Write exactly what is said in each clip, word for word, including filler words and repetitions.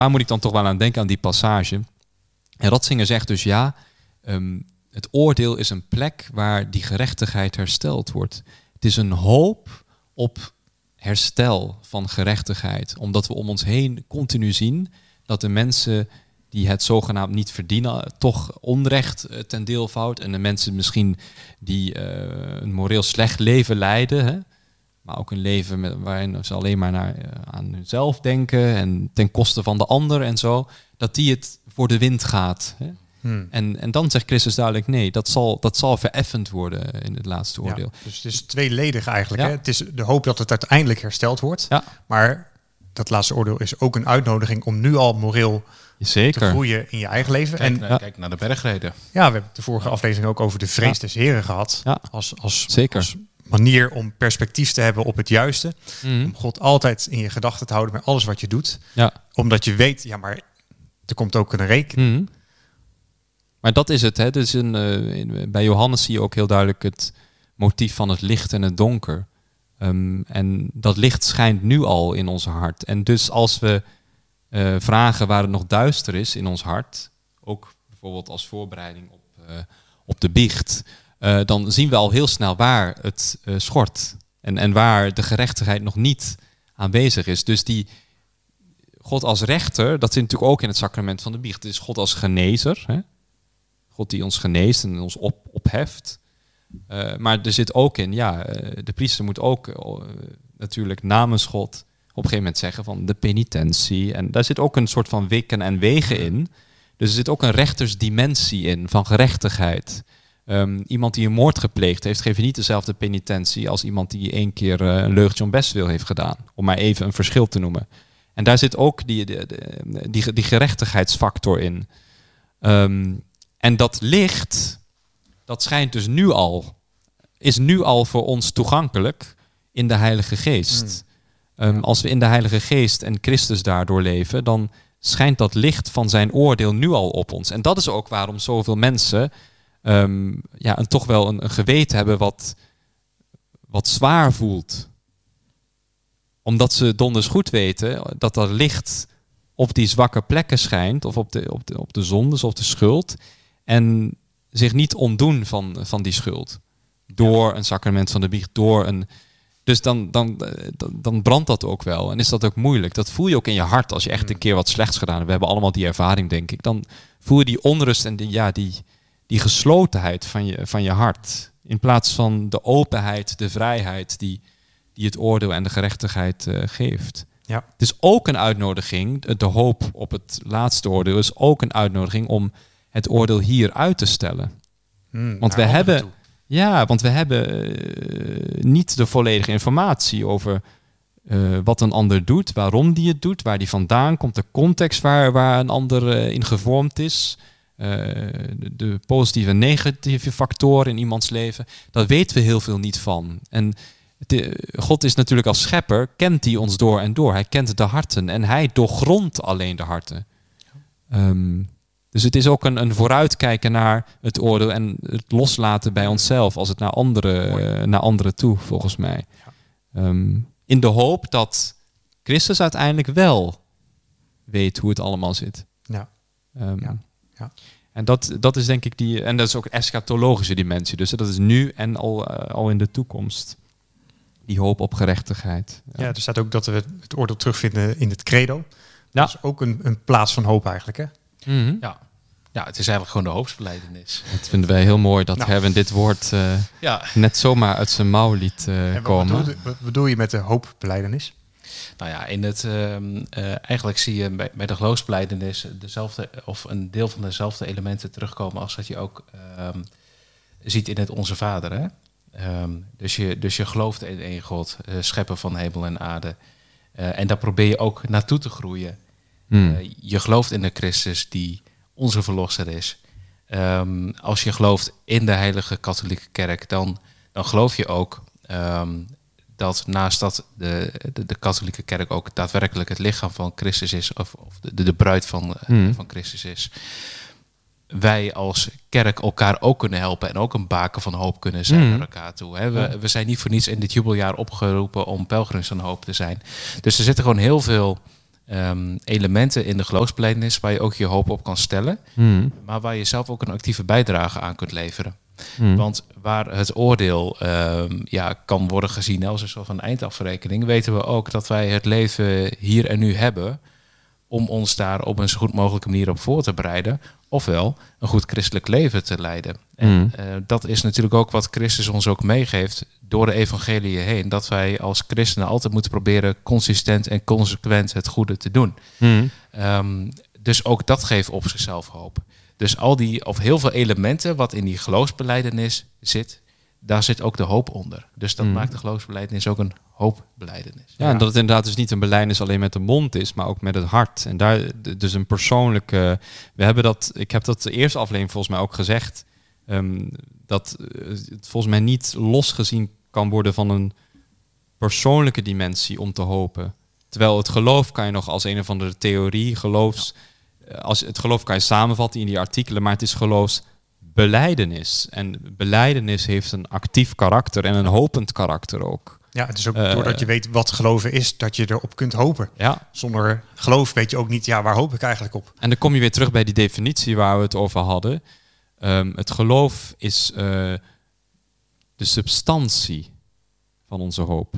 Waar moet ik dan toch wel aan denken, aan die passage? En Ratzinger zegt dus ja, um, het oordeel is een plek waar die gerechtigheid hersteld wordt. Het is een hoop op herstel van gerechtigheid. Omdat we om ons heen continu zien dat de mensen die het zogenaamd niet verdienen, toch onrecht uh, ten deel valt. En de mensen misschien die uh, een moreel slecht leven leiden, hè? Maar ook een leven met, waarin ze alleen maar naar, uh, aan hunzelf denken en ten koste van de ander en zo, dat die het voor de wind gaat. Hè? Hmm. En, en dan zegt Christus duidelijk nee, dat zal, dat zal vereffend worden in het laatste oordeel. Ja, dus het is tweeledig eigenlijk. Ja. Hè? Het is de hoop dat het uiteindelijk hersteld wordt. Ja. Maar dat laatste oordeel is ook een uitnodiging om nu al moreel Zeker. te groeien in je eigen leven. Kijk, en naar, ja. kijk naar de bergreden. Ja, we hebben de vorige ja. aflevering ook over de vrees ja. des Heren gehad. Ja. Als, als, Zeker. als manier om perspectief te hebben op het juiste. Mm-hmm. Om God altijd in je gedachten te houden bij alles wat je doet. Ja. Omdat je weet, ja, maar er komt ook een rekening. Mm-hmm. Maar dat is het. Hè? Dus een, uh, bij Johannes zie je ook heel duidelijk het motief van het licht en het donker. Um, en dat licht schijnt nu al in ons hart. En dus als we uh, vragen waar het nog duister is in ons hart, ook bijvoorbeeld als voorbereiding op, uh, op de biecht, uh, dan zien we al heel snel waar het uh, schort. En, en waar de gerechtigheid nog niet aanwezig is. Dus die God als rechter, dat zit natuurlijk ook in het sacrament van de biecht. Het is God als genezer. Hè? God die ons geneest en ons op, opheft. Uh, maar er zit ook in, ja, uh, de priester moet ook uh, natuurlijk namens God op een gegeven moment zeggen van de penitentie. En daar zit ook een soort van wikken en wegen in. Dus er zit ook een rechtersdimensie in van gerechtigheid. Um, iemand die een moord gepleegd heeft, geeft niet dezelfde penitentie als iemand die één keer uh, een leugentje om bestwil heeft gedaan. Om maar even een verschil te noemen. En daar zit ook die, die, die, die gerechtigheidsfactor in. Um, en dat licht, dat schijnt dus nu al, is nu al voor ons toegankelijk in de Heilige Geest. Mm. Um, als we in de Heilige Geest en Christus daardoor leven, dan schijnt dat licht van zijn oordeel nu al op ons. En dat is ook waarom zoveel mensen um, ja, een, toch wel een, een geweten hebben wat, wat zwaar voelt. Omdat ze donders goed weten dat dat licht op die zwakke plekken schijnt, of op de, op de, op de zondes of de schuld, en zich niet ontdoen van, van die schuld. Door ja. een sacrament van de biecht, door een... Dus dan, dan, dan brandt dat ook wel. En is dat ook moeilijk. Dat voel je ook in je hart als je echt een keer wat slechts gedaan hebt. We hebben allemaal die ervaring, denk ik. Dan voel je die onrust en die, ja, die, die geslotenheid van je, van je hart. In plaats van de openheid, de vrijheid die, die het oordeel en de gerechtigheid uh, geeft. Ja. Het is ook een uitnodiging, de hoop op het laatste oordeel is ook een uitnodiging om het oordeel hier uit te stellen. Hmm, want we hebben... Toe. Ja, want we hebben uh, niet de volledige informatie over uh, wat een ander doet, waarom die het doet, waar die vandaan komt, de context waar, waar een ander uh, in gevormd is, uh, de, de positieve en negatieve factoren in iemands leven. Daar weten we heel veel niet van. En de, God is natuurlijk als schepper, kent hij ons door en door. Hij kent de harten en hij doorgrondt alleen de harten. Um, Dus het is ook een, een vooruitkijken naar het oordeel en het loslaten bij onszelf als het naar anderen, uh, naar anderen toe, volgens mij. Um, in de hoop dat Christus uiteindelijk wel weet hoe het allemaal zit. Ja. Um, ja. ja. En dat, dat is denk ik die, en dat is ook een eschatologische dimensie. Dus dat is nu en al, uh, al in de toekomst. Die hoop op gerechtigheid. Ja, ja, er staat ook dat we het oordeel terugvinden in het credo. Ja. Dat is ook een, een plaats van hoop eigenlijk, hè? Mm-hmm. Ja. ja, het is eigenlijk gewoon de hoopsbelijdenis. Dat vinden wij heel mooi dat nou. Herwin dit woord uh, ja. net zomaar uit zijn mouw liet uh, en komen. Wat bedoel, wat bedoel je met de hoopbelijdenis? Nou ja, in het, uh, uh, eigenlijk zie je bij, bij de geloofsbelijdenis dezelfde, of een deel van dezelfde elementen terugkomen als dat je ook uh, ziet in het Onze Vader. Hè? Um, dus, je, dus je gelooft in één God, uh, schepper van hemel en aarde. Uh, en daar probeer je ook naartoe te groeien. Hmm. Uh, je gelooft in de Christus die onze verlosser is. Um, als je gelooft in de heilige katholieke kerk, dan, dan geloof je ook um, dat naast dat de, de, de katholieke kerk ook daadwerkelijk het lichaam van Christus is, of, of de, de bruid van, hmm. van Christus is, wij als kerk elkaar ook kunnen helpen en ook een baken van hoop kunnen zijn mm. naar elkaar toe. Hè. We, we zijn niet voor niets in dit jubeljaar opgeroepen om pelgrims van hoop te zijn. Dus er zitten gewoon heel veel um, elementen in de geloofsbelijdenis waar je ook je hoop op kan stellen, Mm. maar waar je zelf ook een actieve bijdrage aan kunt leveren. Mm. Want waar het oordeel um, ja, kan worden gezien als een soort van eindafrekening, weten we ook dat wij het leven hier en nu hebben om ons daar op een zo goed mogelijke manier op voor te bereiden, ofwel een goed christelijk leven te leiden. En Mm. uh, dat is natuurlijk ook wat Christus ons ook meegeeft door de evangelie heen, dat wij als christenen altijd moeten proberen consistent en consequent het goede te doen. Mm. Um, dus ook dat geeft op zichzelf hoop. Dus al die, of heel veel elementen wat in die geloofsbelijdenis zit, daar zit ook de hoop onder. Dus dat Mm. maakt de geloofsbelijdenis ook een hoopbelijdenis. Ja, en dat het inderdaad dus niet een belijdenis alleen met de mond is, maar ook met het hart. En daar d- dus een persoonlijke. We hebben dat. Ik heb dat de eerste aflevering volgens mij ook gezegd. Um, dat uh, het volgens mij niet losgezien kan worden van een persoonlijke dimensie om te hopen. Terwijl het geloof kan je nog als een of andere theorie, geloofs. Als het geloof kan je samenvatten in die artikelen, maar het is geloofsbelijdenis. En belijdenis heeft een actief karakter en een hopend karakter ook. Ja, het is ook Uh, doordat je weet wat geloven is, dat je erop kunt hopen. Ja. Zonder geloof weet je ook niet, ja, waar hoop ik eigenlijk op? En dan kom je weer terug bij die definitie waar we het over hadden. Um, het geloof is uh, de substantie van onze hoop.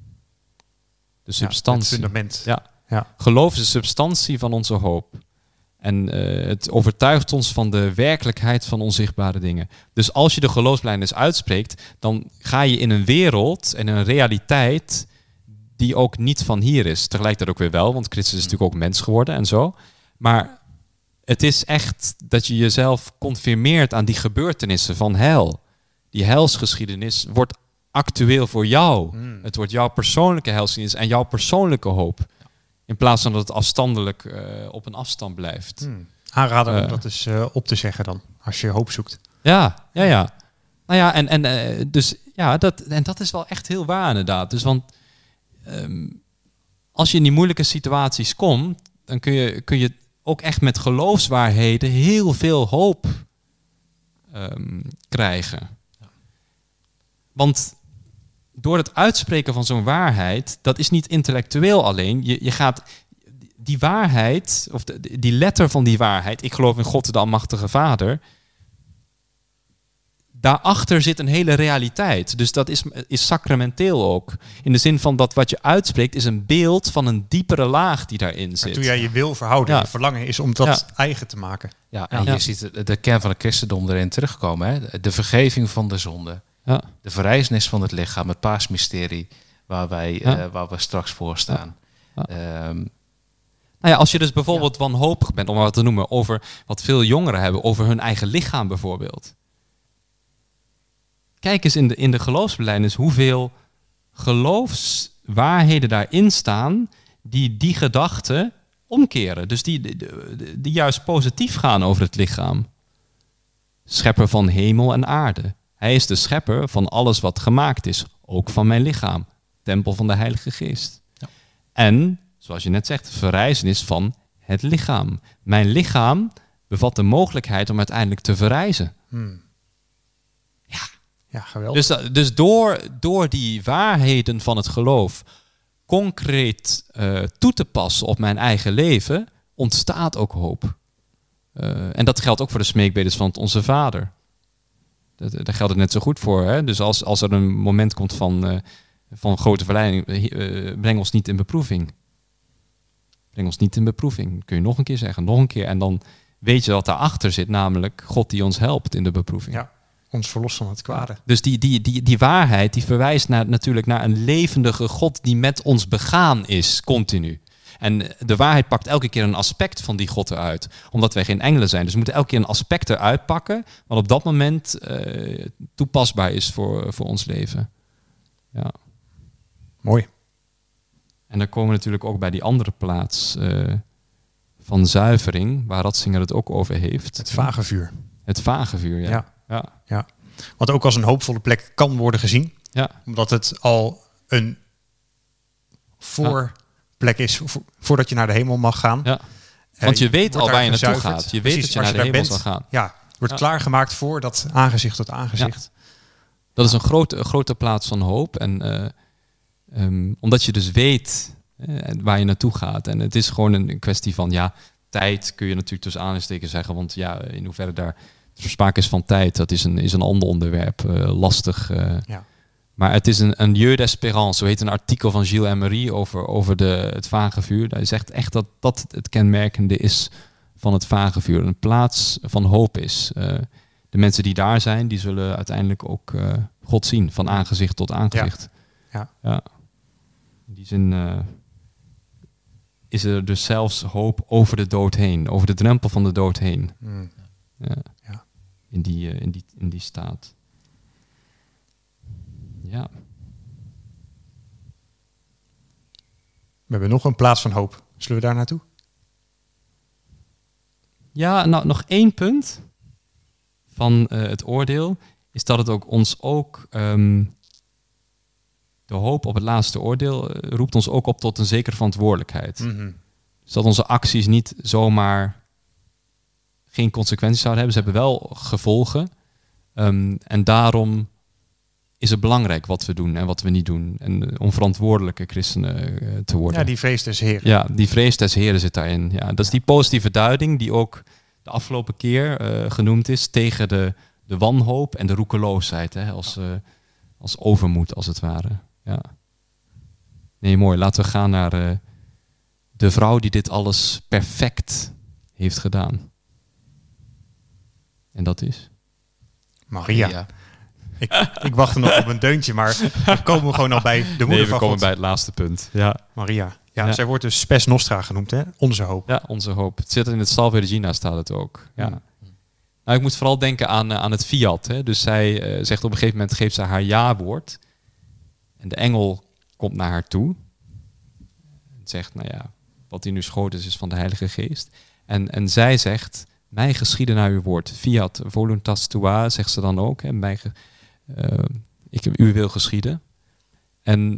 De substantie. Ja, het fundament. Ja. Ja. Geloof is de substantie van onze hoop. En uh, het overtuigt ons van de werkelijkheid van onzichtbare dingen. Dus als je de geloofsbelijdenis uitspreekt, dan ga je in een wereld en een realiteit die ook niet van hier is. Tegelijkertijd ook weer wel, want Christus is natuurlijk ook mens geworden en zo. Maar het is echt dat je jezelf confirmeert aan die gebeurtenissen van heil. Die heilsgeschiedenis wordt actueel voor jou. Mm. Het wordt jouw persoonlijke heilsgeschiedenis en jouw persoonlijke hoop. In plaats van dat het afstandelijk uh, op een afstand blijft. Hmm. Aanraden om Uh, dat eens uh, op te zeggen dan, als je hoop zoekt. Ja, ja, ja. Nou ja, en, en, uh, dus, ja dat, en dat is wel echt heel waar inderdaad. Dus want um, als je in die moeilijke situaties komt, dan kun je, kun je ook echt met geloofswaarheden heel veel hoop um, krijgen. Want door het uitspreken van zo'n waarheid, dat is niet intellectueel alleen. Je, je gaat die waarheid, of de, die letter van die waarheid, ik geloof in God de Almachtige Vader, daarachter zit een hele realiteit. Dus dat is, is sacramenteel ook. In de zin van dat wat je uitspreekt is een beeld van een diepere laag die daarin zit. Toen jij je wil verhouden, Ja. je verlangen is om dat Ja. eigen te maken. Ja, en Ja. je ziet de, de kern van het christendom erin terugkomen. Hè? De vergeving van de zonde. Ja. De verrijzenis van het lichaam, het paasmysterie, waar, wij, Ja. uh, waar we straks voor staan. Ja. Ehm, Nou ja, als je dus bijvoorbeeld wanhopig bent, om maar wat te noemen, over wat veel jongeren hebben, over hun eigen lichaam bijvoorbeeld. Kijk eens in de, in de geloofsbelijdenis hoeveel geloofswaarheden daarin staan die die gedachten omkeren. Dus die, die, die, die juist positief gaan over het lichaam. Schepper van hemel en aarde. Hij is de schepper van alles wat gemaakt is, ook van mijn lichaam. Tempel van de Heilige Geest. Ja. En, zoals je net zegt, verrijzenis van het lichaam. Mijn lichaam bevat de mogelijkheid om uiteindelijk te verrijzen. Hmm. Ja. Ja, geweldig. Dus, dus door, door die waarheden van het geloof concreet uh, toe te passen op mijn eigen leven, ontstaat ook hoop. Uh, en dat geldt ook voor de smeekbedes van Onze Vader. Dat, daar geldt het net zo goed voor. Hè? Dus als, als er een moment komt van, uh, van grote verleiding, uh, breng ons niet in beproeving. Breng ons niet in beproeving. Kun je nog een keer zeggen, nog een keer. En dan weet je wat daarachter zit, namelijk God die ons helpt in de beproeving. Ja, ons verlost van het kwade. Dus die, die, die, die waarheid die verwijst naar, natuurlijk naar een levendige God die met ons begaan is, continu. En de waarheid pakt elke keer een aspect van die God eruit. Omdat wij geen engelen zijn. Dus we moeten elke keer een aspect eruit pakken, wat op dat moment uh, toepasbaar is voor, voor ons leven. Ja. Mooi. En dan komen we natuurlijk ook bij die andere plaats uh, van zuivering, waar Ratzinger het ook over heeft. Het vagevuur. Het vagevuur, ja. Ja. Ja. Ja. Wat ook als een hoopvolle plek kan worden gezien. Ja. Omdat het al een voorplek is vo- voordat je naar de hemel mag gaan. Ja. Want je Uh, weet wordt al waar je daar naartoe gezuiverd. gaat. Je weet Precies, dat je als naar de daar hemel zal bent, gaan. Ja, wordt Ja. klaargemaakt voor dat aangezicht tot aangezicht. Dat is een grote, een grote plaats van hoop. En uh, um, omdat je dus weet Uh, waar je naartoe gaat. En het is gewoon een kwestie van, ja, tijd kun je natuurlijk tussen aanhalingstekens zeggen. Want ja, in hoeverre daar sprake is van tijd, dat is een, is een ander onderwerp. Uh, lastig. Uh, ja. Maar het is een, een lieu d'espérance. Zo heet een artikel van Gilles Emery over, over de, het vagevuur. Hij zegt echt dat dat het kenmerkende is van het vagevuur. Een plaats van hoop is. Uh, de mensen die daar zijn, die zullen uiteindelijk ook uh, God zien. Van aangezicht tot aangezicht. Ja. Ja. Ja. In die zin uh, is er dus zelfs hoop over de dood heen. Over de drempel van de dood heen. Mm. Ja. Ja. In, die, uh, in, die, in die staat. Ja. We hebben nog een plaats van hoop. Zullen we daar naartoe? Ja, nou nog één punt van uh, het oordeel is dat het ook ons ook um, de hoop op het laatste oordeel uh, roept ons ook op tot een zekere verantwoordelijkheid. Mm-hmm. Dus dat onze acties niet zomaar geen consequenties zouden hebben. Ze hebben wel gevolgen. Um, en daarom is het belangrijk wat we doen en wat we niet doen. En om verantwoordelijke christenen uh, te worden. Ja, die vrees des Heren. Ja, die vrees des Heren zit daarin. Ja, dat is die positieve duiding die ook de afgelopen keer uh, genoemd is tegen de, de wanhoop en de roekeloosheid. Hè, als, uh, als overmoed, als het ware. Ja. Nee, mooi. Laten we gaan naar uh, de vrouw die dit alles perfect heeft gedaan. En dat is? Maria. Maria. Ik, ik wachtte nog op een deuntje, maar dan komen we gewoon al bij de moeder nee, we van komen God. bij het laatste punt. Ja. Maria. Ja, ja, zij wordt dus Spes Nostra genoemd, hè? Onze hoop. Ja, onze hoop. Het zit in het Salve Regina, staat het ook. Ja. Mm. Nou, ik moet vooral denken aan, uh, aan het fiat. Hè. Dus zij uh, zegt op een gegeven moment, geeft ze haar ja-woord. En de engel komt naar haar toe. En zegt, nou ja, wat hier nu schoot is, is van de Heilige Geest. En, en zij zegt, mij geschieden naar uw woord. Fiat voluntas tua, zegt ze dan ook. Hè. Mij ge, uh, ik heb uw wil geschieden. En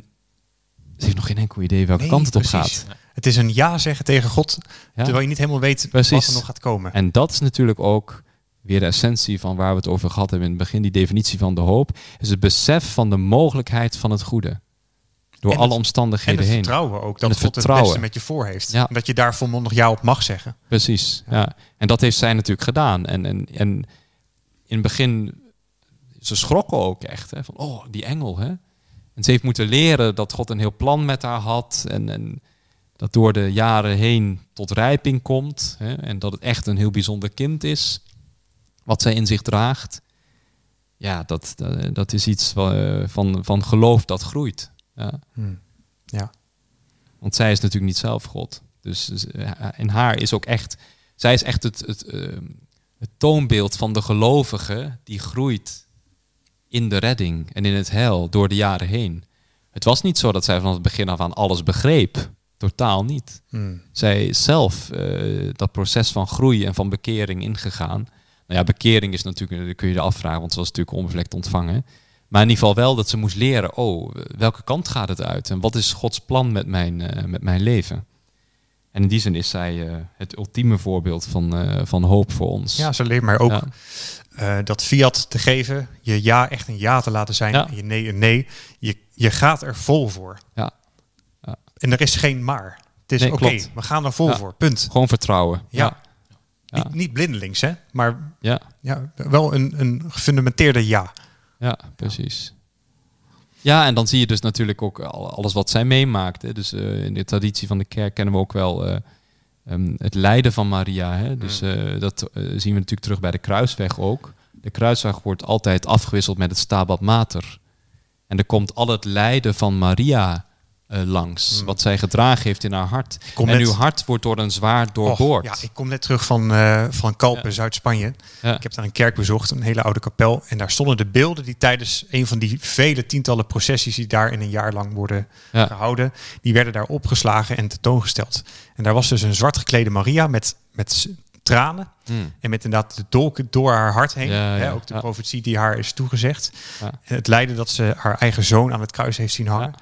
ze heeft nog geen enkel idee welke nee, kant het op precies. gaat. Het is een ja zeggen tegen God, ja. terwijl je niet helemaal weet precies. wat er nog gaat komen. En dat is natuurlijk ook weer de essentie van waar we het over gehad hebben in het begin, die definitie van de hoop, is het besef van de mogelijkheid van het goede. Door en alle het, omstandigheden heen. En het vertrouwen ook, dat het God vertrouwen. het beste met je voor heeft. Ja. En dat je daar volmondig ja op mag zeggen. Precies, ja. ja. En dat heeft zij natuurlijk gedaan. En, en, en in het begin, ze schrokken ook echt. Hè, van, oh, die engel, hè. En ze heeft moeten leren dat God een heel plan met haar had. En, en dat door de jaren heen tot rijping komt. Hè, en dat het echt een heel bijzonder kind is. Wat zij in zich draagt. Ja, dat, dat, dat is iets van, van, van geloof dat groeit. Ja. Hmm. Ja. Want zij is natuurlijk niet zelf God. Dus in haar is ook echt... Zij is echt het, het, uh, het toonbeeld van de gelovige die groeit in de redding en in het heil door de jaren heen. Het was niet zo dat zij vanaf het begin af aan alles begreep. Totaal niet. Hmm. Zij is zelf uh, dat proces van groei en van bekering ingegaan. Nou ja, bekering is natuurlijk, dat kun je je afvragen, want ze was natuurlijk onbevlekt ontvangen. Maar in ieder geval wel dat ze moest leren, oh, welke kant gaat het uit? En wat is Gods plan met mijn, uh, met mijn leven? En in die zin is zij uh, het ultieme voorbeeld van, uh, van hoop voor ons. Ja, ze leert mij ook... Ja. Uh, dat fiat te geven, je ja echt een ja te laten zijn, ja. en je nee een nee. Je, je gaat er vol voor. Ja. Ja. En er is geen maar. Het is nee, oké, okay, we gaan er vol ja. voor, punt. Gewoon vertrouwen. Ja. ja. ja. Niet, niet blindelings, hè, maar ja. Ja, wel een, een gefundamenteerde ja. Ja, precies. Ja, en dan zie je dus natuurlijk ook alles wat zij meemaakt. Hè. Dus uh, in de traditie van de kerk kennen we ook wel... Uh, Um, het lijden van Maria, hè? Dus uh, dat uh, zien we natuurlijk terug bij de kruisweg ook. De kruisweg wordt altijd afgewisseld met het Stabat Mater. En er komt al het lijden van Maria uh, langs, mm. wat zij gedragen heeft in haar hart. En net... uw hart wordt door een zwaard doorboord. Oh, ja, ik kom net terug van, uh, van Kalpen, ja. Zuid-Spanje. Ja. Ik heb daar een kerk bezocht, een hele oude kapel. En daar stonden de beelden die tijdens een van die vele tientallen processies die daar in een jaar lang worden ja. gehouden, die werden daar opgeslagen en tentoongesteld. En daar was dus een zwart geklede Maria met, met tranen. Hmm. En met inderdaad de dolk door haar hart heen. Ja, hè, ja, ook de ja. profetie die haar is toegezegd. Ja. En het lijden dat ze haar eigen zoon aan het kruis heeft zien hangen.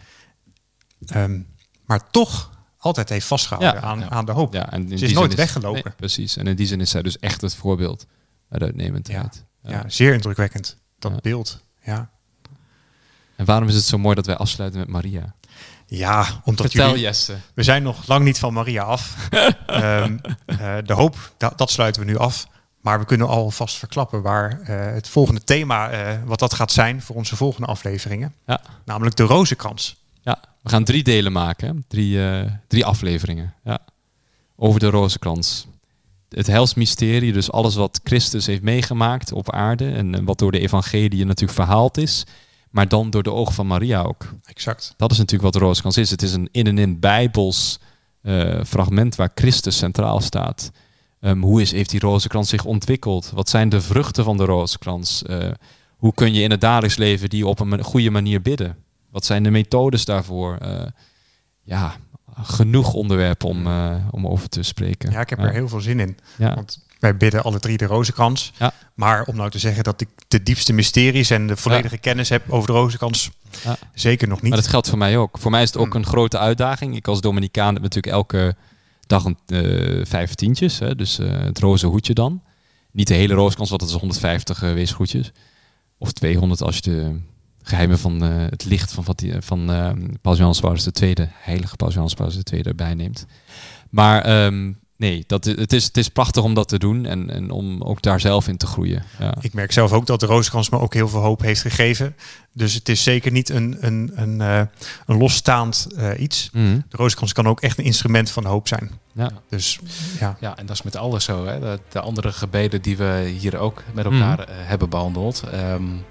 Ja. Um, maar toch altijd heeft vastgehouden ja, aan, ja. aan de hoop. Ja, en ze is nooit is, weggelopen. Nee, precies. En in die zin is zij dus echt het voorbeeld uit uitnemendheid. Ja, ja. ja, zeer indrukwekkend. Dat ja. beeld. Ja. En waarom is het zo mooi dat wij afsluiten met Maria? Ja, omdat Vertel, jullie... Jesse. We zijn nog lang niet van Maria af. um, uh, de hoop, da- dat sluiten we nu af. Maar we kunnen alvast verklappen waar uh, het volgende thema, uh, wat dat gaat zijn voor onze volgende afleveringen. Ja. Namelijk de rozenkrans. Ja, we gaan drie delen maken. Hè? Drie, uh, drie afleveringen. Ja. Over de rozenkrans. Het helsmysterie, dus alles wat Christus heeft meegemaakt op aarde. En, en wat door de evangelie natuurlijk verhaald is. Maar dan door de ogen van Maria ook. Exact. Dat is natuurlijk wat de rozenkrans is. Het is een in en in bijbels uh, fragment waar Christus centraal staat. Um, hoe is, heeft die rozenkrans zich ontwikkeld? Wat zijn de vruchten van de rozenkrans? Uh, hoe kun je in het dagelijks leven die op een goede manier bidden? Wat zijn de methodes daarvoor? Uh, ja, genoeg onderwerpen om, uh, om over te spreken. Ja, ik heb ja. er heel veel zin in. Ja. Want wij bidden alle drie de rozenkrans. Ja. Maar om nou te zeggen dat ik de diepste mysteries en de volledige ja. kennis heb over de rozenkrans, ja. zeker nog niet. Maar dat geldt voor mij ook. Voor mij is het ook hmm. een grote uitdaging. Ik als Dominicaan heb natuurlijk elke dag een uh, vijf tientjes. Hè? Dus uh, het roze hoedje dan. Niet de hele rozenkrans, want dat is honderdvijftig uh, weesgoedjes. Of tweehonderd als je de geheimen van uh, het licht van, van uh, Paus Johannes Paulus de Tweede, heilige Paus Johannes Paulus de Tweede erbij neemt. Maar um, nee, dat, het, is, het is prachtig om dat te doen en, en om ook daar zelf in te groeien. Ja. Ik merk zelf ook dat de rozenkrans me ook heel veel hoop heeft gegeven. Dus het is zeker niet een, een, een, uh, een losstaand uh, iets. Mm-hmm. De rozenkrans kan ook echt een instrument van hoop zijn. Ja. Dus, ja. ja, en dat is met alles zo. Hè? De, de andere gebeden die we hier ook met elkaar mm. uh, hebben behandeld. Um,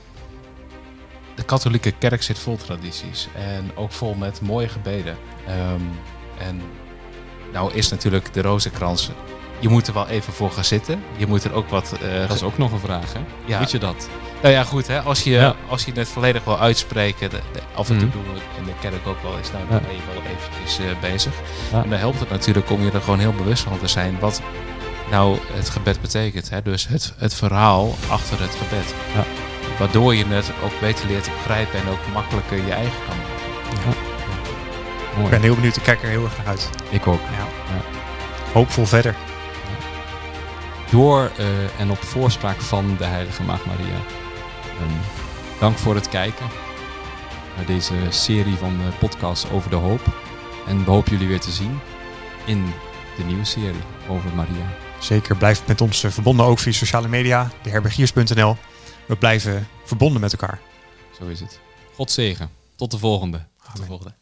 de katholieke kerk zit vol tradities. En ook vol met mooie gebeden. Um, en nou is natuurlijk de rozenkrans... Je moet er wel even voor gaan zitten. Je moet er ook wat... Uh, dat is ook nog een vraag, hè? Ja. Moet je dat? Nou ja, goed. Hè? Als, je, ja. als je het volledig wil uitspreken... De, de, af en toe mm. doen we in de kerk ook wel eens... Nou, dan ja. ben je wel eventjes uh, bezig. Ja. En dan helpt het natuurlijk om je er gewoon heel bewust van te zijn... wat nou het gebed betekent. Hè? Dus het, het verhaal achter het gebed. Ja. Waardoor je het ook beter leert te begrijpen... en ook makkelijker je eigen kan maken. Ja. Mooi. Ik ben heel benieuwd. Ik kijk er heel erg naar uit. Ik ook. Ja. Ja. Hoopvol verder. Door uh, en op voorspraak van de Heilige Maagd Maria. Um, dank voor het kijken naar deze serie van uh, podcasts over de hoop. En we hopen jullie weer te zien in de nieuwe serie over Maria. Zeker, blijf met ons uh, verbonden ook via sociale media, de herbergiers punt n l. We blijven verbonden met elkaar. Zo is het. God zegen. Tot de volgende. Tot de volgende.